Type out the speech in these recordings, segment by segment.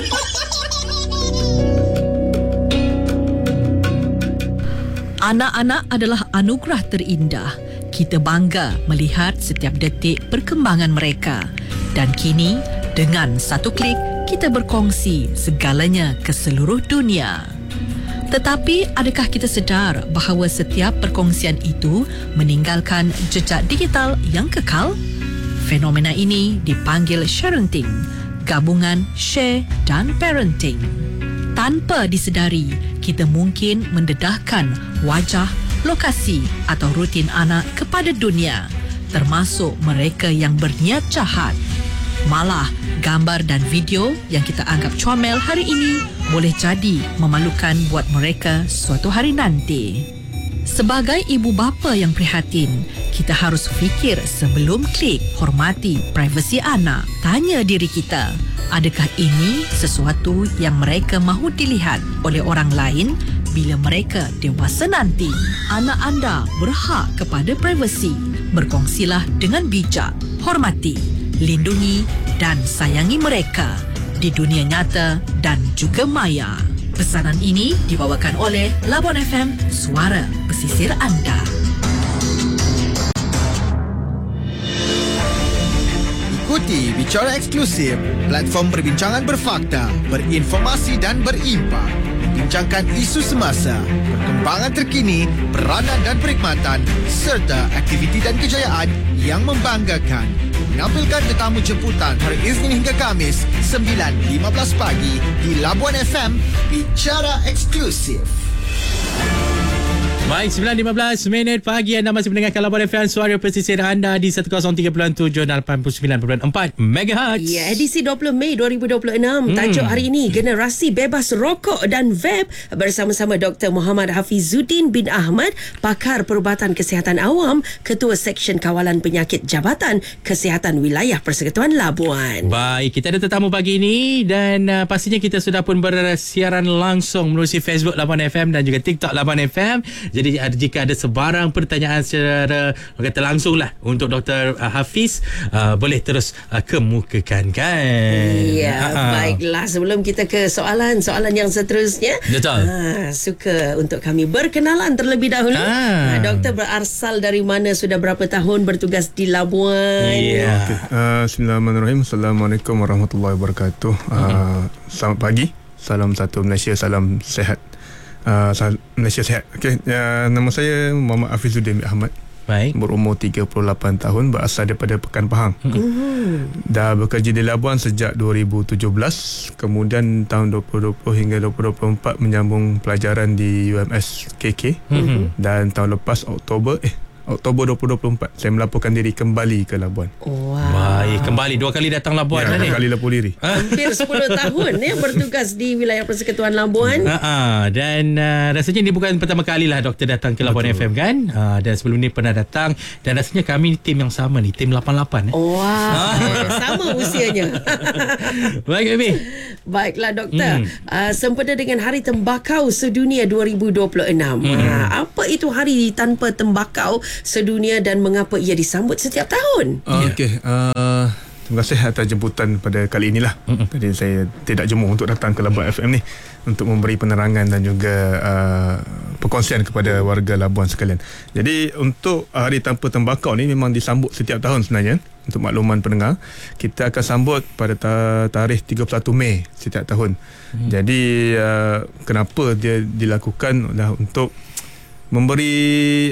Anak-anak adalah anugerah terindah. Kita bangga melihat setiap detik perkembangan mereka. Dan kini, dengan satu klik, kita berkongsi segalanya ke seluruh dunia. Tetapi, adakah kita sedar bahawa setiap perkongsian itu meninggalkan jejak digital yang kekal? Fenomena ini dipanggil sharenting, gabungan share dan parenting. Tanpa disedari, kita mungkin mendedahkan wajah, lokasi atau rutin anak kepada dunia, termasuk mereka yang berniat jahat. Malah, gambar dan video yang kita anggap comel hari ini boleh jadi memalukan buat mereka suatu hari nanti. Sebagai ibu bapa yang prihatin, kita harus fikir sebelum klik, hormati privasi anak. Tanya diri kita, adakah ini sesuatu yang mereka mahu dilihat oleh orang lain bila mereka dewasa nanti? Anak anda berhak kepada privasi. Berkongsilah dengan bijak, hormati, lindungi dan sayangi mereka di dunia nyata dan juga maya. Pesanan ini dibawakan oleh Labuan FM, suara pesisir anda. Ikuti Bicara Eksklusif, platform perbincangan berfakta, berinformasi dan berimpak. Membincangkan isu semasa, perkembangan terkini, peranan dan perkhidmatan, serta aktiviti dan kejayaan yang membanggakan. Menampilkan tetamu jemputan hari Isnin hingga Khamis 9.15 pagi di Labuan FM. Bicara Eksklusif. Baik, 9.15 pagi anda masih mendengarkan Labuan FM, suara pesisir anda di 103.7 dan 89.4 MHz. Ya, edisi 20 Mei 2026. Tajuk hari ini, Generasi Bebas Rokok dan Vape, bersama-sama Dr. Muhammad Hafizuddin bin Ahmad, pakar perubatan kesihatan awam, Ketua Seksyen Kawalan Penyakit Jabatan Kesihatan Wilayah Persekutuan Labuan. Baik, kita ada tetamu pagi ini dan pastinya kita sudah pun bersiaran langsung melalui Facebook Labuan FM dan juga TikTok Labuan FM. Jadi jika ada sebarang pertanyaan secara kata langsung lah untuk Dr. Hafiz, boleh terus kemukakan kan. Ya, baiklah, sebelum kita ke soalan yang seterusnya, betul. Suka untuk kami berkenalan terlebih dahulu. Doktor berasal dari mana, sudah berapa tahun bertugas di Labuan? Bismillahirrahmanirrahim. Assalamualaikum warahmatullahi wabarakatuh. Selamat pagi. Salam satu Malaysia, salam sehat. Malaysia sihat. Okey, nama saya Muhammad Hafizuddin bin Ahmad. Baik. Berumur 38 tahun, berasal daripada Pekan Pahang. Dah bekerja di Labuan sejak 2017. Kemudian tahun 2020 hingga 2024 menyambung pelajaran di UMS KK. Dan tahun lepas Oktober 2024 saya melaporkan diri kembali ke Labuan. Baik, kembali 2 kali datang Labuan ni. 2 kali lapor diri. Hampir 10 tahun bertugas di wilayah Persekutuan Labuan. Dan rasanya ini bukan pertama kali lah doktor datang ke Labuan FM kan. Dan sebelum ni pernah datang, dan rasanya kami tim yang sama ni, tim 88. Sama usianya. Baik, Abi. Baiklah doktor, sempena dengan Hari Tembakau Sedunia 2026. Apa itu Hari Tanpa Tembakau Sedunia dan mengapa ia disambut setiap tahun? Okey, terima kasih atas jemputan pada kali inilah. Tadi saya tidak jemu untuk datang ke Labuan FM ni untuk memberi penerangan dan juga perkongsian kepada warga Labuan sekalian. Jadi untuk Hari Tanpa Tembakau ni memang disambut setiap tahun sebenarnya. Untuk makluman pendengar, kita akan sambut pada tarikh 31 Mei setiap tahun. Jadi kenapa dia dilakukan adalah untuk memberi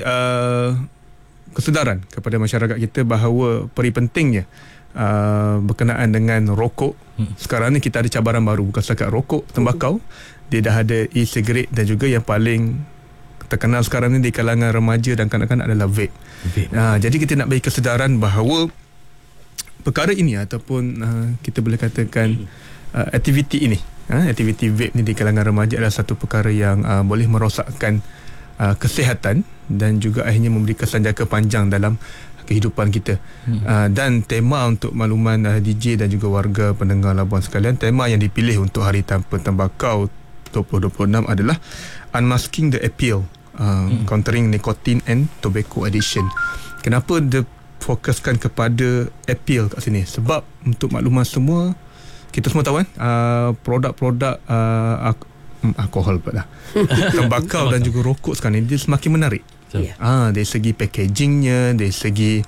kesedaran kepada masyarakat kita bahawa peri pentingnya berkenaan dengan rokok. Sekarang ni kita ada cabaran baru, bukan setakat rokok, tembakau, dia dah ada e-cigarette, dan juga yang paling terkenal sekarang ni di kalangan remaja dan kanak-kanak adalah vape. Jadi kita nak bagi kesedaran bahawa perkara ini ataupun kita boleh katakan aktiviti ini, aktiviti vape ni di kalangan remaja adalah satu perkara yang boleh merosakkan kesihatan dan juga akhirnya memberi kesan jangka panjang dalam kehidupan kita. Dan tema untuk makluman DJ dan juga warga pendengar Labuan sekalian, tema yang dipilih untuk Hari Tanpa Tembakau 2026 adalah Unmasking the Appeal, Countering Nicotine and Tobacco Addiction. Kenapa dia fokuskan kepada appeal kat sini? Sebab untuk makluman semua, kita semua tahu kan, produk-produk alkohol pula dah. Tembakau dan juga rokok sekarang ni dia semakin menarik. Dari segi packagingnya, dari segi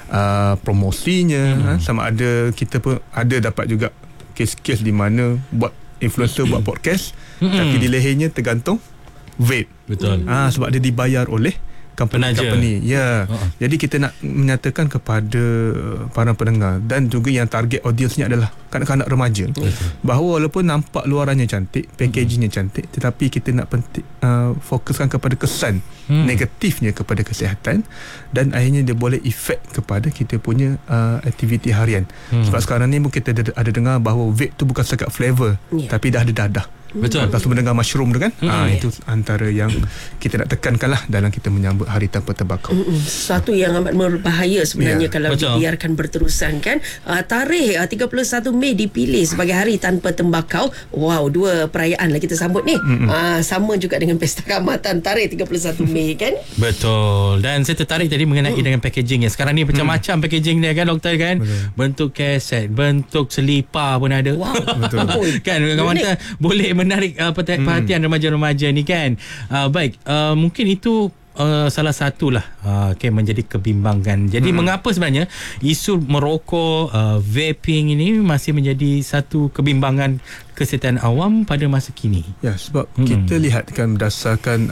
promosinya, sama ada kita pun ada dapat juga kes-kes di mana buat influencer buat podcast, tapi di lehernya tergantung vape. Betul. Sebab dia dibayar oleh company. Ya. Jadi kita nak menyatakan kepada para pendengar dan juga yang target audiensnya adalah kanak-kanak remaja, bahawa walaupun nampak luarannya cantik, packagingnya cantik, tetapi kita nak fokuskan kepada kesan negatifnya kepada kesihatan, dan akhirnya dia boleh efek kepada kita punya aktiviti harian. Sebab sekarang ni kita ada dengar bahawa vape tu bukan sekat flavor, tapi dah ada dadah. Betul. Lepas tu mendengar mushroom tu kan, itu antara yang kita nak tekankan lah dalam kita menyambut Hari Tanpa Tembakau. Sesuatu yang amat berbahaya sebenarnya kalau betul. dibiarkan berterusan kan. Tarikh 31 Mei dipilih sebagai Hari Tanpa Tembakau. Wow, 2 perayaan lah kita sambut ni. Sama juga dengan Pesta Kaamatan tarikh 31 Mei kan. Betul. Dan saya tertarik tadi mengenai dengan packaging. Sekarang ni macam-macam packaging dia kan, doktor kan. Bentuk kaset, bentuk selipar pun ada. Wow. Betul. Kan kawan-kawan boleh menarik perhatian remaja-remaja ni kan. Baik, mungkin itu salah satulah menjadi kebimbangan. Jadi mengapa sebenarnya isu merokok, vaping ini masih menjadi satu kebimbangan kesihatan awam pada masa kini? Ya, sebab kita lihat kan berdasarkan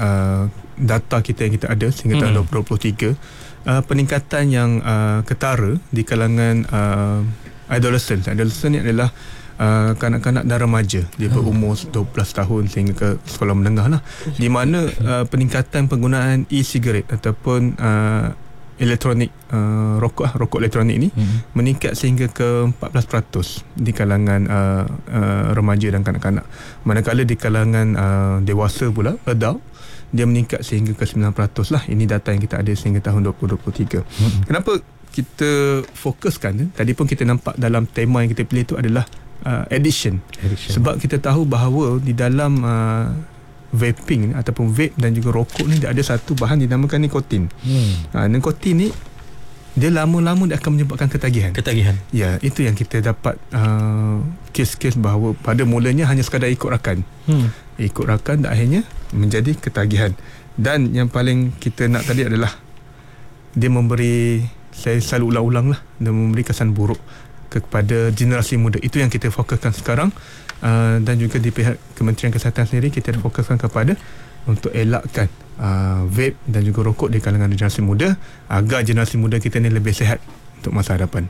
data kita yang kita ada sehingga tahun 2023, peningkatan yang ketara di kalangan adolescent ni adalah kanak-kanak dan remaja. Dia berumur 12 tahun sehingga ke sekolah menengah lah, di mana peningkatan penggunaan e-cigarette ataupun elektronik, rokok elektronik ni meningkat sehingga ke 14% di kalangan remaja dan kanak-kanak. Manakala di kalangan dewasa pula, adult, dia meningkat sehingga ke 9% lah. Ini data yang kita ada sehingga tahun 2023. Kenapa kita fokuskan? Tadi pun kita nampak dalam tema yang kita pilih itu adalah addiction. Sebab kita tahu bahawa di dalam vaping ataupun vape dan juga rokok ni dia ada satu bahan dinamakan nikotin. Nikotin ni dia lama-lama dia akan menyebabkan ketagihan. Ya, itu yang kita dapat kes-kes bahawa pada mulanya hanya sekadar ikut rakan. Ikut rakan dan akhirnya menjadi ketagihan. Dan yang paling kita nak tadi adalah dia memberi, saya selalu ulang-ulang lah, dia memberi kesan buruk kepada generasi muda. Itu yang kita fokuskan sekarang, dan juga di pihak Kementerian Kesihatan sendiri kita fokuskan kepada untuk elakkan vape dan juga rokok di kalangan generasi muda, agar generasi muda kita ni lebih sihat untuk masa hadapan.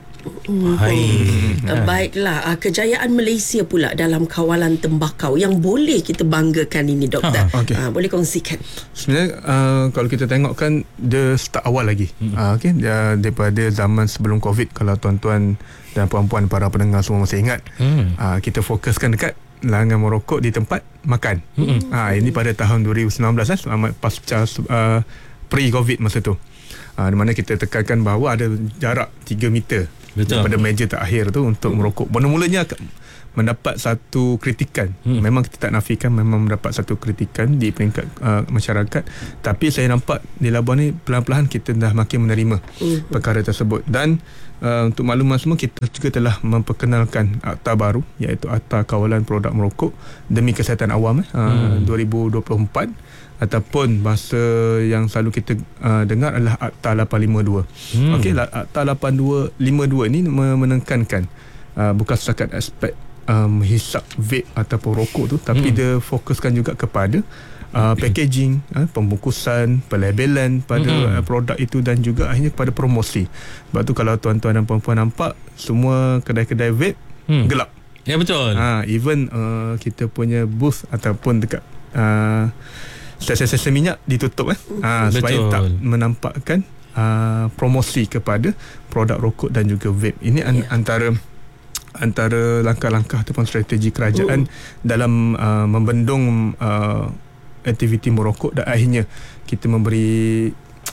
Baiklah, kejayaan Malaysia pula dalam kawalan tembakau yang boleh kita banggakan ini, doktor. Boleh kongsikan? Sebenarnya kalau kita tengok kan dia start awal lagi. Daripada zaman sebelum COVID, kalau tuan-tuan dan puan-puan para pendengar semua masih ingat, kita fokuskan dekat larangan merokok di tempat makan. Ini pada tahun 2019 pasca pre-COVID masa tu. Di mana kita tekankan bahawa ada jarak 3 meter daripada meja terakhir tu untuk merokok. Mula-mulanya mendapat satu kritikan. Memang kita tak nafikan, memang mendapat satu kritikan di peringkat masyarakat. Tapi saya nampak di Labuan ni pelan-pelan kita dah makin menerima perkara tersebut. Dan untuk makluman semua, kita juga telah memperkenalkan akta baru, iaitu Akta Kawalan Produk Merokok Demi Kesihatan Awam 2024, ataupun bahasa yang selalu kita dengar adalah Akta 852. Akta 852 ni menekankan bukan setakat aspek menghisap vape ataupun rokok tu, tapi dia fokuskan juga kepada packaging, pembungkusan, pelabelan pada produk itu, dan juga akhirnya kepada promosi. Sebab tu kalau tuan-tuan dan puan-puan nampak, semua kedai-kedai vape gelap. Ya, betul. Even kita punya booth ataupun dekat stesen minyak ditutup supaya tak menampakkan promosi kepada produk rokok dan juga vape. Ini antara langkah-langkah ataupun strategi kerajaan dalam membendung aktiviti merokok, dan akhirnya kita memberi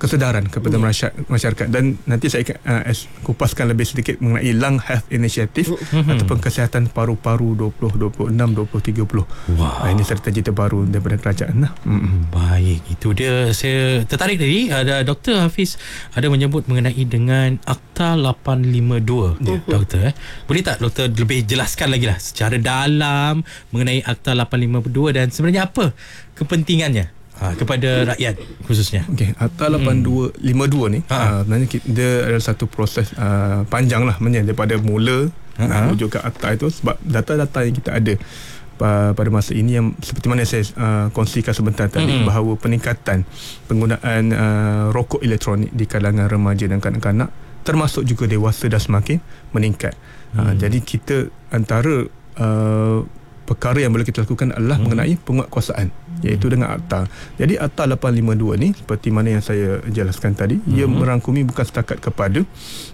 kesedaran kepada masyarakat. Dan nanti saya kupaskan lebih sedikit mengenai Lung Health Initiative ataupun kesihatan paru-paru 2026 2030. Ini strategi terbaru daripada kerajaan lah. Baik, itu dia. Saya tertarik tadi ada Dr. Hafiz ada menyebut mengenai dengan Akta 852. Doktor, boleh tak Doktor lebih jelaskan lagi lah secara dalam mengenai Akta 852 dan sebenarnya apa kepentingannya kepada rakyat khususnya? Okey, Akta 852 ni sebenarnya dia adalah satu proses panjang lah daripada mula menuju ke akta itu, sebab data-data yang kita ada pada masa ini yang seperti mana saya kongsikan sebentar tadi, bahawa peningkatan penggunaan rokok elektronik di kalangan remaja dan kanak-kanak termasuk juga dewasa dah semakin meningkat. Jadi kita antara perkara yang boleh kita lakukan adalah mengenai penguatkuasaan, iaitu dengan akta. Jadi Akta 852 ni seperti mana yang saya jelaskan tadi, ia merangkumi bukan setakat kepada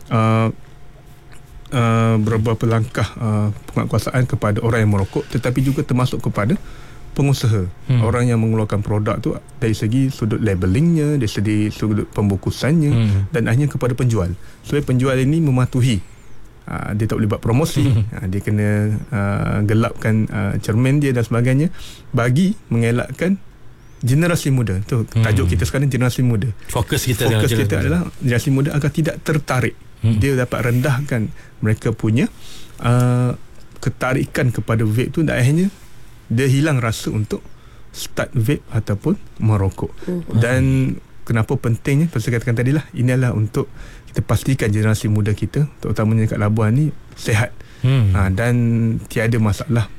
beberapa langkah penguatkuasaan kepada orang yang merokok, tetapi juga termasuk kepada pengusaha, orang yang mengeluarkan produk tu dari segi sudut labellingnya, dari segi sudut pembungkusannya, dan akhirnya kepada penjual. Supaya penjual ini mematuhi, dia tak boleh buat promosi, dia kena gelapkan cermin dia dan sebagainya, bagi mengelakkan generasi muda. Tu tajuk kita sekarang, generasi muda. Fokus kita adalah generasi muda agar tidak tertarik. Dia dapat rendahkan mereka punya ketarikan kepada vape tu, dan akhirnya dia hilang rasa untuk start vape ataupun merokok. Dan kenapa pentingnya, saya katakan tadi lah, ini adalah untuk kita pastikan generasi muda kita, terutamanya kat Labuan ni, sihat dan tiada masalah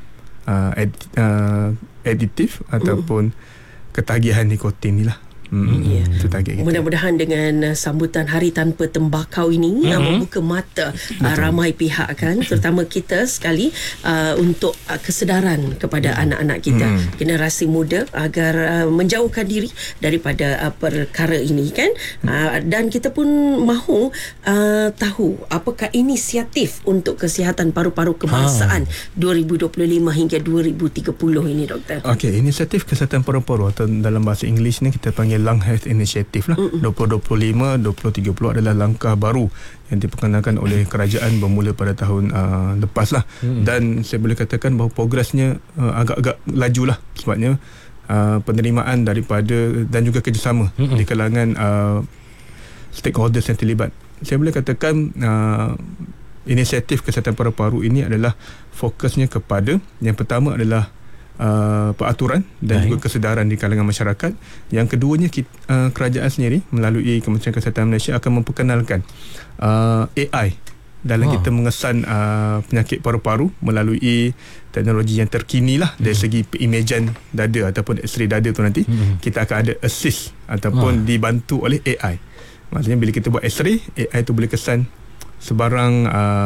aditif ataupun ketagihan nikotin ni lah. Itu target kita. Mudah-mudahan dengan sambutan Hari Tanpa Tembakau ini membuka mata ramai pihak kan, terutama kita sekali untuk kesedaran kepada anak-anak kita, generasi muda, agar menjauhkan diri daripada perkara ini kan. Dan kita pun mahu tahu apakah inisiatif untuk kesihatan paru-paru kebangsaan 2025 hingga 2030 ini, Doktor. Okey, inisiatif kesihatan paru-paru atau dalam bahasa Inggeris ni kita panggil Lung Health Initiative lah. 2025-2030 adalah langkah baru yang diperkenalkan oleh kerajaan bermula pada tahun lepas lah. Dan saya boleh katakan bahawa progresnya agak-agak laju lah, sebabnya penerimaan daripada dan juga kerjasama di kalangan stakeholders yang terlibat. Saya boleh katakan inisiatif kesihatan paru-paru ini adalah fokusnya kepada, yang pertama adalah peraturan dan juga kesedaran di kalangan masyarakat. Yang keduanya, kerajaan sendiri melalui Kementerian Kesihatan Malaysia akan memperkenalkan AI dalam kita mengesan penyakit paru-paru melalui teknologi yang terkini lah, dari segi imajan dada ataupun X-ray dada tu nanti kita akan ada assist ataupun dibantu oleh AI. Maksudnya bila kita buat X-ray, AI tu boleh kesan sebarang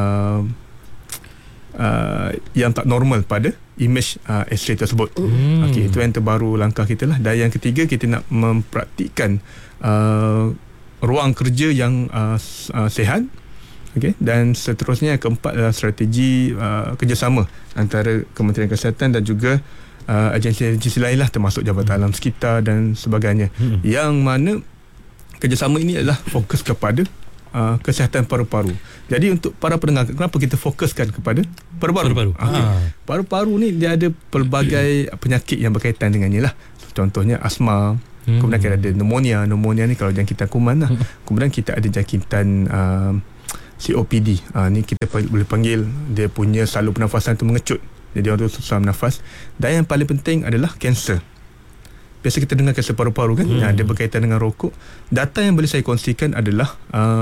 yang tak normal pada image X-ray tersebut. Okey, itu yang terbaru langkah kita lah. Dan yang ketiga, kita nak mempraktikkan ruang kerja yang sihat. Okey, dan seterusnya yang keempat adalah strategi kerjasama antara Kementerian Kesihatan dan juga agensi-agensi lain lah, termasuk Jabatan Alam Sekitar dan sebagainya. Yang mana kerjasama ini adalah fokus kepada kesihatan paru-paru. Jadi untuk para pendengar, kenapa kita fokuskan kepada paru-paru? Paru-paru ni dia ada pelbagai penyakit yang berkaitan dengannya lah. Contohnya asma, kemudian kita ada pneumonia. Pneumonia ni kalau jangkitan kuman lah. Kemudian kita ada jangkitan COPD. Ni kita boleh panggil dia punya saluran pernafasan tu mengecut, jadi orang tu susah bernafas. Dan yang paling penting adalah kanser. Biasa kita dengar kanser paru-paru kan, yang ada berkaitan dengan rokok. Data yang boleh saya kongsikan adalah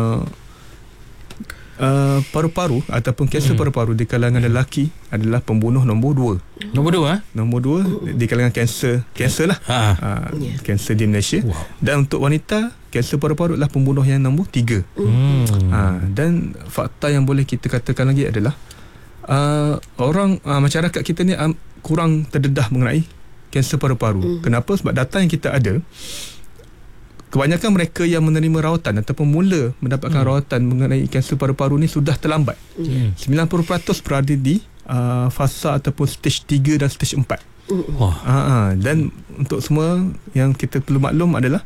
paru-paru ataupun kanser paru-paru di kalangan lelaki adalah pembunuh nombor 2. Nombor 2 di kalangan kanser lah. Kanser di Malaysia. Dan untuk wanita, kanser paru-paru adalah pembunuh yang nombor 3. Dan fakta yang boleh kita katakan lagi adalah masyarakat kita ni kurang terdedah mengenai kanser paru-paru. Kenapa? Sebab data yang kita ada, kebanyakan mereka yang menerima rawatan ataupun mula mendapatkan rawatan mengenai kanser paru-paru ni sudah terlambat. 90% berada di fasa ataupun stage 3 dan stage 4. Dan untuk semua yang kita perlu maklum adalah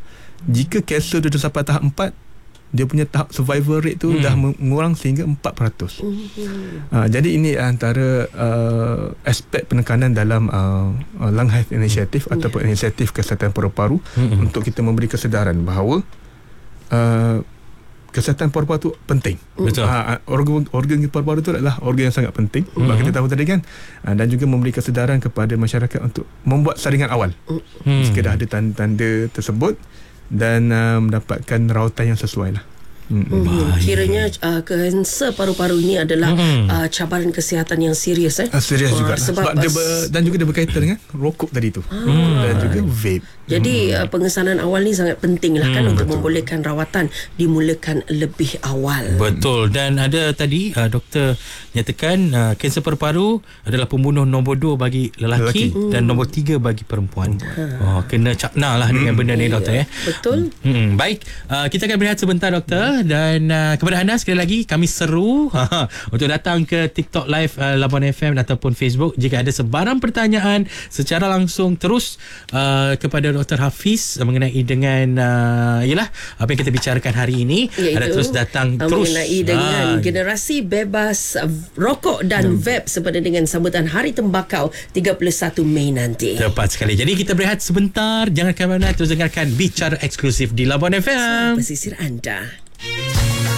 jika kanser dah sampai tahap 4, dia punya tahap survival rate tu dah mengurang sehingga 4%. Jadi ini antara aspek penekanan dalam Lung Health Initiative ataupun inisiatif kesihatan paru-paru untuk kita memberi kesedaran bahawa kesihatan paru-paru tu penting. Betul. Organ paru-paru tu adalah organ yang sangat penting. Sebab kita tahu tadi kan, dan juga memberi kesedaran kepada masyarakat untuk membuat saringan awal jika dah ada tanda-tanda tersebut dan mendapatkan rawatan yang sesuai lah. Kiranya kanser paru-paru ini adalah cabaran kesihatan yang serius. Serius juga sebab dia dan juga dia berkaitan dengan rokok tadi tu dan juga vape. Jadi pengesanan awal ni sangat penting lah kan untuk membolehkan rawatan dimulakan lebih awal. Betul. Dan ada tadi doktor nyatakan kanser paru-paru adalah pembunuh nombor 2 bagi lelaki dan nombor 3 bagi perempuan. Kena cakna lah dengan benda ni doktor. Betul. Baik, kita akan berehat sebentar doktor, dan kepada anda sekali lagi kami seru untuk datang ke TikTok Live Labuan FM ataupun Facebook jika ada sebarang pertanyaan secara langsung terus kepada Dr. Hafiz mengenai dengan ialah apa yang kita bicarakan hari ini. Ada terus datang terus mengenai dengan generasi bebas rokok dan vape sempena dengan sambutan Hari Tembakau 31 Mei nanti. Tepat sekali. Jadi kita berehat sebentar, jangan ke mana-mana, terus dengarkan Bicara Eksklusif di Labuan FM. Pesisir anda.